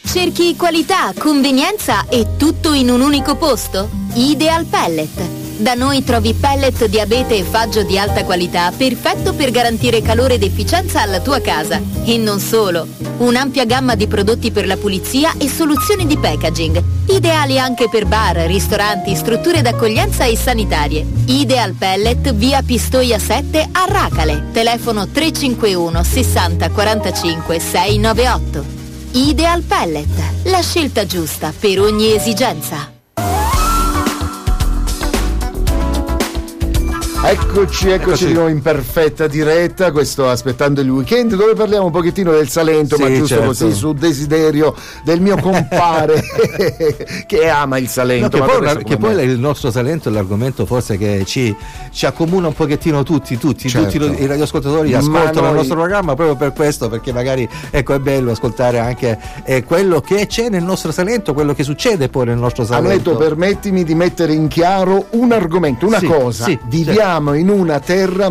Cerchi qualità, convenienza e tutto in un unico posto? Ideal Pellet. Da noi trovi pellet di abete e faggio di alta qualità, perfetto per garantire calore ed efficienza alla tua casa. E non solo. Un'ampia gamma di prodotti per la pulizia e soluzioni di packaging. Ideali anche per bar, ristoranti, strutture d'accoglienza e sanitarie. Ideal Pellet, via Pistoia 7 a Racale. Telefono 351 60 45 698. Ideal Pellet, la scelta giusta per ogni esigenza. Eccoci di nuovo in perfetta diretta, questo Aspettando il Weekend, dove parliamo un pochettino del Salento, sì, ma giusto certo. Così, su desiderio del mio compare che ama il Salento. No, che poi il nostro Salento è l'argomento forse che ci accomuna un pochettino tutti certo. I radioascoltatori ascoltano il nostro programma proprio per questo, perché magari ecco è bello ascoltare anche quello che c'è nel nostro Salento, quello che succede poi nel nostro Salento. Amleto, permettimi di mettere in chiaro un argomento, una cosa. Sì, viviamo in una terra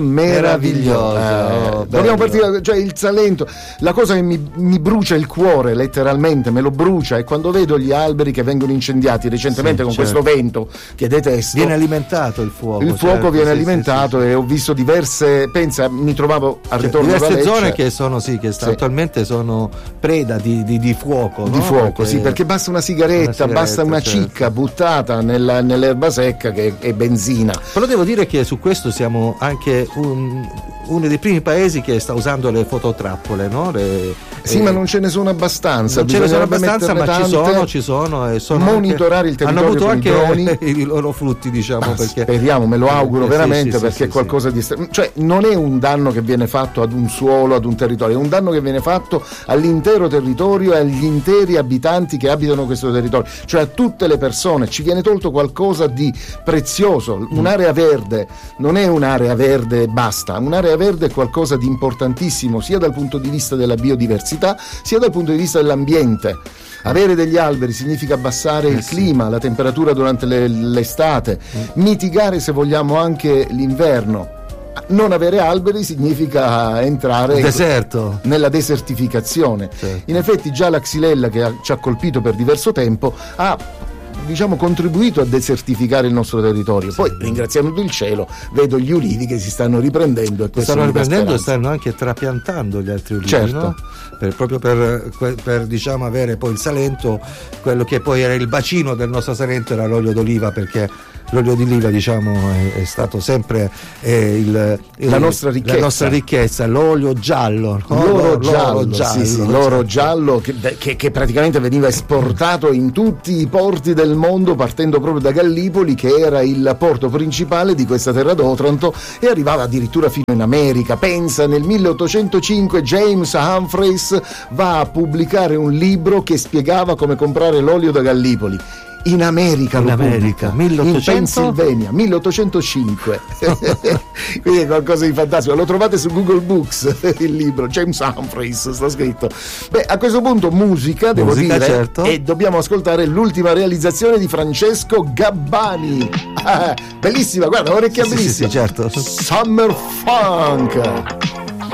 meravigliosa. Dobbiamo partire, cioè il Salento, la cosa che mi brucia il cuore, letteralmente me lo brucia, è quando vedo gli alberi che vengono incendiati recentemente con questo vento che detesto. Viene alimentato il fuoco. Il fuoco viene alimentato e ho visto diverse, mi trovavo a ritorno da diverse Lecce, zone che sono attualmente sono preda di fuoco. Di fuoco, perché basta una sigaretta, basta una cicca buttata nell'erba secca che è benzina. Però devo dire che su questo siamo anche uno dei primi paesi che sta usando le fototrappole, no? Ma non ce ne sono abbastanza. Non ce ne sono abbastanza, ma ci sono e sono monitorare il territorio. Hanno avuto anche i loro frutti, diciamo. Perché speriamo, me lo auguro veramente, perché è qualcosa di cioè non è un danno che viene fatto ad un suolo, ad un territorio, è un danno che viene fatto all'intero territorio e agli interi abitanti che abitano questo territorio, cioè a tutte le persone. Ci viene tolto qualcosa di prezioso. Un'area verde non è un'area verde e basta, un'area verde è qualcosa di importantissimo sia dal punto di vista della biodiversità sia dal punto di vista dell'ambiente. Avere degli alberi significa abbassare il clima, la temperatura durante l'estate, mitigare se vogliamo anche l'inverno. Non avere alberi significa entrare nella desertificazione. In effetti già la xylella che ci ha colpito per diverso tempo ha contribuito a desertificare il nostro territorio. Poi ringraziando il cielo vedo gli ulivi che si stanno riprendendo e stanno anche trapiantando gli altri ulivi, certo. No? Proprio per avere poi il Salento, quello che poi era il bacino del nostro Salento era l'olio d'oliva, perché l'olio d'oliva è stato sempre la nostra ricchezza, l'olio giallo, no? L'oro giallo che praticamente veniva esportato in tutti i porti del mondo, partendo proprio da Gallipoli, che era il porto principale di questa terra d'Otranto, e arrivava addirittura fino in America. Pensa, nel 1805 James Humphreys va a pubblicare un libro che spiegava come comprare l'olio da Gallipoli. In America, in Pennsylvania, 1805. Quindi è qualcosa di fantastico. Lo trovate su Google Books, il libro, James Humphreys sta scritto. A questo punto musica, devo dire, certo. E dobbiamo ascoltare l'ultima realizzazione di Francesco Gabbani. Bellissima, guarda, orecchia bellissima. Sì, certo. Summer Funk.